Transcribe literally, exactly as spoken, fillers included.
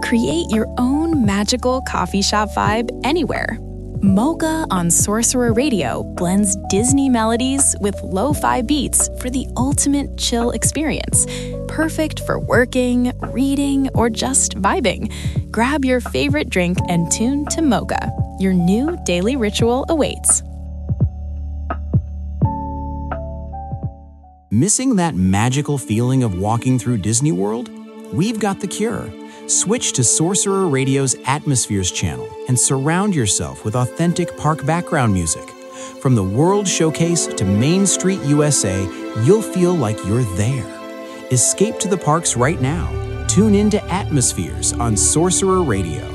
Create your own magical coffee shop vibe anywhere. Mocha on Sorcerer Radio blends Disney melodies with lo-fi beats for the ultimate chill experience. Perfect for working, reading, or just vibing. Grab your favorite drink and tune to Mocha. Your new daily ritual awaits. Missing that magical feeling of walking through Disney World? We've got the cure. Switch to Sorcerer Radio's Atmospheres channel and surround yourself with authentic park background music. From the World Showcase to Main Street U S A, you'll feel like you're there. Escape to the parks right now. Tune in to Atmospheres on Sorcerer Radio.